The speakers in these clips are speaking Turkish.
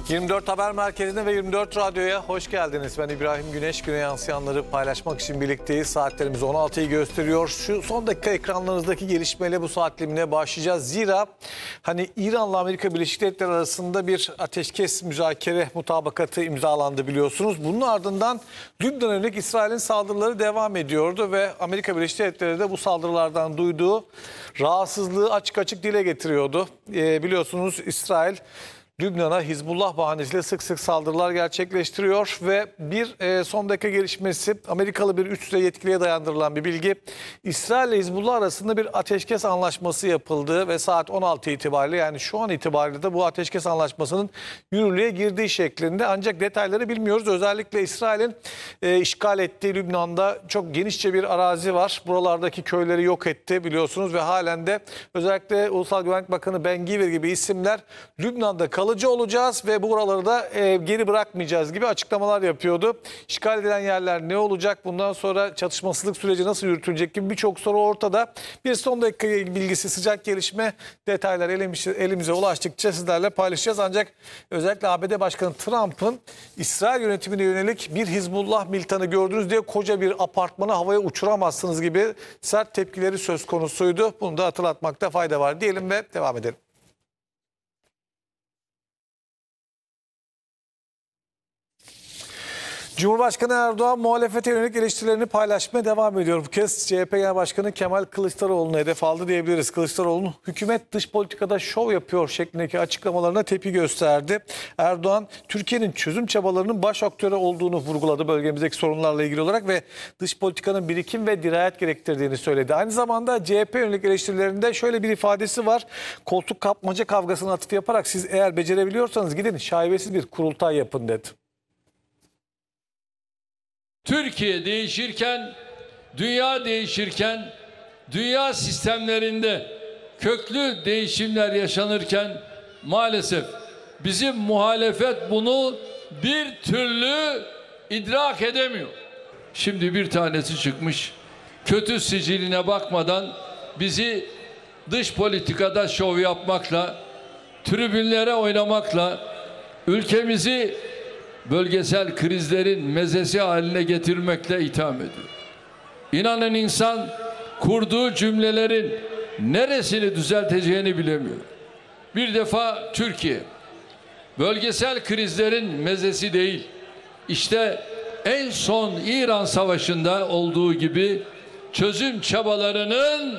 24 Haber Merkezi'ne ve 24 Radyo'ya hoş geldiniz. Ben İbrahim Güneş. Güne yansıyanları paylaşmak için birlikteyiz. Saatlerimiz 16'yı gösteriyor. Şu son dakika ekranlarınızdaki gelişmeyle bu saat dilimine başlayacağız. Zira İran'la Amerika Birleşik Devletleri arasında bir ateşkes müzakere mutabakatı imzalandı biliyorsunuz. Bunun ardından Lübnan'a yönelik İsrail'in saldırıları devam ediyordu ve Amerika Birleşik Devletleri de bu saldırılardan duyduğu rahatsızlığı açık açık dile getiriyordu. Biliyorsunuz İsrail Lübnan'a Hizbullah bahanesiyle sık sık saldırılar gerçekleştiriyor ve bir son dakika gelişmesi, Amerikalı bir üst düzey yetkiliye dayandırılan bir bilgi. İsrail ile Hizbullah arasında bir ateşkes anlaşması yapıldı ve saat 16 itibariyle, yani şu an itibariyle de bu ateşkes anlaşmasının yürürlüğe girdiği şeklinde, ancak detayları bilmiyoruz. Özellikle İsrail'in işgal ettiği Lübnan'da çok genişçe bir arazi var. Buralardaki köyleri yok etti biliyorsunuz ve halen de özellikle Ulusal Güvenlik Bakanı Ben Gvir gibi isimler Lübnan'da kalıcı olacağız ve buraları da geri bırakmayacağız gibi açıklamalar yapıyordu. İşgal edilen yerler ne olacak? Bundan sonra çatışmasızlık süreci nasıl yürütülecek gibi birçok soru ortada. Bir son dakika bilgisi, sıcak gelişme, detaylar elimize ulaştıkça sizlerle paylaşacağız. Ancak özellikle ABD Başkanı Trump'ın İsrail yönetimine yönelik bir Hizbullah militanı gördünüz diye koca bir apartmanı havaya uçuramazsınız gibi sert tepkileri söz konusuydu. Bunu da hatırlatmakta fayda var diyelim ve devam edelim. Cumhurbaşkanı Erdoğan muhalefete yönelik eleştirilerini paylaşmaya devam ediyor. Bu kez CHP Genel Başkanı Kemal Kılıçdaroğlu'nu hedef aldı diyebiliriz. Kılıçdaroğlu'nun hükümet dış politikada şov yapıyor şeklindeki açıklamalarına tepki gösterdi. Erdoğan, Türkiye'nin çözüm çabalarının baş aktörü olduğunu vurguladı bölgemizdeki sorunlarla ilgili olarak ve dış politikanın birikim ve dirayet gerektirdiğini söyledi. Aynı zamanda CHP yönelik eleştirilerinde şöyle bir ifadesi var. Koltuk kapmaca kavgasına atıf yaparak siz eğer becerebiliyorsanız gidin şaibesiz bir kurultay yapın dedi. Türkiye değişirken, dünya değişirken, dünya sistemlerinde köklü değişimler yaşanırken maalesef bizim muhalefet bunu bir türlü idrak edemiyor. Şimdi bir tanesi çıkmış, kötü siciline bakmadan bizi dış politikada şov yapmakla, tribünlere oynamakla, ülkemizi bölgesel krizlerin mezesi haline getirmekle itham ediyor. İnanın insan kurduğu cümlelerin neresini düzelteceğini bilemiyor. Bir defa Türkiye bölgesel krizlerin mezesi değil. İşte en son İran Savaşı'nda olduğu gibi çözüm çabalarının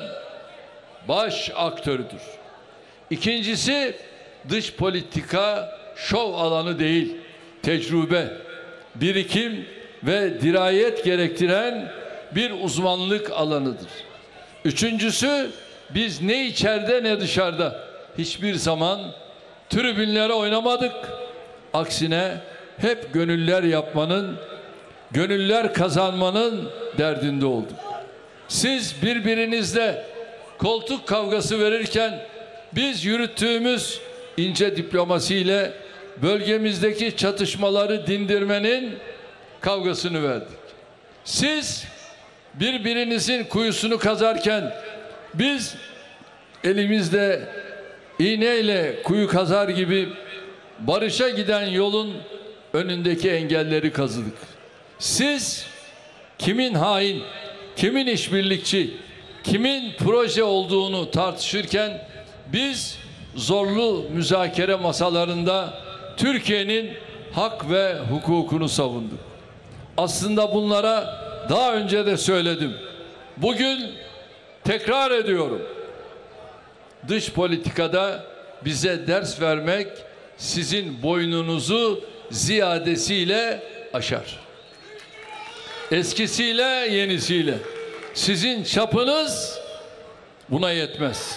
baş aktörüdür. İkincisi, dış politika şov alanı değil. Tecrübe, birikim ve dirayet gerektiren bir uzmanlık alanıdır. Üçüncüsü, biz ne içeride ne dışarıda hiçbir zaman tribünlere oynamadık. Aksine hep gönüller yapmanın, gönüller kazanmanın derdinde olduk. Siz birbirinizle koltuk kavgası verirken biz yürüttüğümüz ince diplomasiyle bölgemizdeki çatışmaları dindirmenin kavgasını verdik. Siz birbirinizin kuyusunu kazarken biz elimizde iğneyle kuyu kazar gibi barışa giden yolun önündeki engelleri kazıdık. Siz kimin hain, kimin işbirlikçi, kimin proje olduğunu tartışırken biz zorlu müzakere masalarında Türkiye'nin hak ve hukukunu savunduk. Aslında bunlara daha önce de söyledim. Bugün tekrar ediyorum. Dış politikada bize ders vermek sizin boynunuzu ziyadesiyle aşar. Eskisiyle yenisiyle. Sizin çapınız buna yetmez.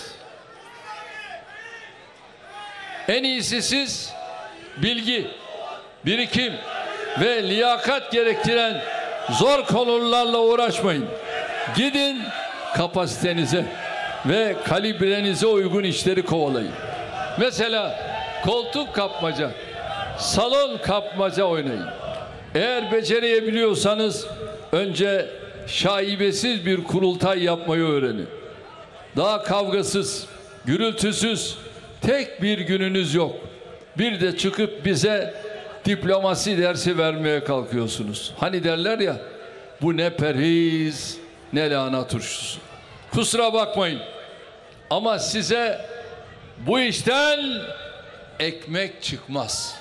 En iyisi siz bilgi, birikim ve liyakat gerektiren zor konularla uğraşmayın. Gidin kapasitenize ve kalibrenize uygun işleri kovalayın. Mesela koltuk kapmaca, salon kapmaca oynayın. Eğer becerebiliyorsanız önce şaibesiz bir kurultay yapmayı öğrenin. Daha kavgasız, gürültüsüz tek bir gününüz yok. Bir de çıkıp bize diplomasi dersi vermeye kalkıyorsunuz. Hani derler ya, bu ne periz ne lahana turşusu. Kusura bakmayın ama size bu işten ekmek çıkmaz.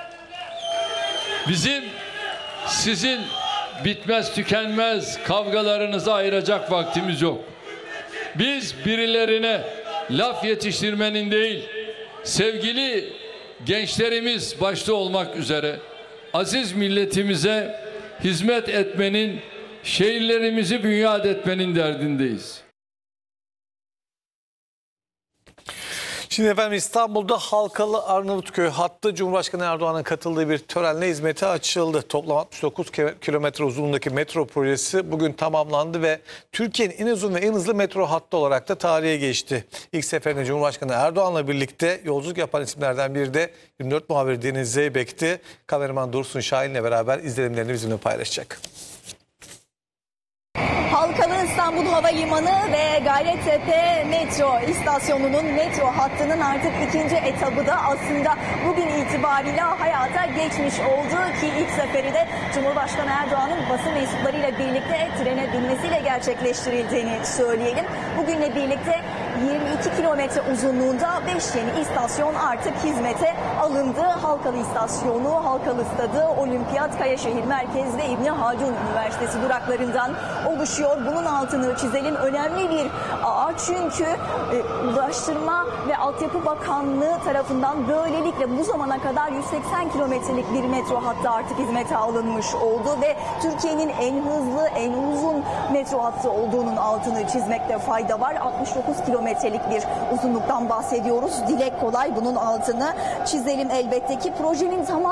Bizim sizin bitmez tükenmez kavgalarınızı ayıracak vaktimiz yok. Biz birilerine laf yetiştirmenin değil, sevgili gençlerimiz başta olmak üzere aziz milletimize hizmet etmenin, şehirlerimizi bünyat etmenin derdindeyiz. Şimdi efendim İstanbul'da Halkalı Arnavutköy hattı Cumhurbaşkanı Erdoğan'ın katıldığı bir törenle hizmete açıldı. Toplam 69 kilometre uzunluğundaki metro projesi bugün tamamlandı ve Türkiye'nin en uzun ve en hızlı metro hattı olarak da tarihe geçti. İlk seferinde Cumhurbaşkanı Erdoğan'la birlikte yolculuk yapan isimlerden biri de 24 muhabiri Deniz Zeybek'ti. Kameraman Dursun Şahin'le beraber izlenimlerini bizimle paylaşacak. Halkalı İstanbul Havalimanı ve Gayrettepe metro istasyonunun metro hattının artık ikinci etabı da aslında bugün itibariyle hayata geçmiş oldu ki ilk seferi de Cumhurbaşkanı Erdoğan'ın basın mensuplarıyla birlikte trene binmesiyle gerçekleştirildiğini söyleyelim. Bugünle birlikte 22 kilometre uzunluğunda 5 yeni istasyon artık hizmete alındı. Halkalı İstasyonu, Halkalı Stadı, Olimpiyat, Kayaşehir Merkez ve İbni Haldun Üniversitesi duraklarından oluşuyor. Bunun altını çizelim. Önemli bir ağ çünkü Ulaştırma ve Altyapı Bakanlığı tarafından böylelikle bu zamana kadar 180 kilometrelik bir metro hattı artık hizmete alınmış oldu ve Türkiye'nin en hızlı, en uzun metro hattı olduğunun altını çizmekte fayda var. 69 kilometrelik bir uzunluktan bahsediyoruz. Dile kolay bunun altını çizelim elbette ki projenin tamamı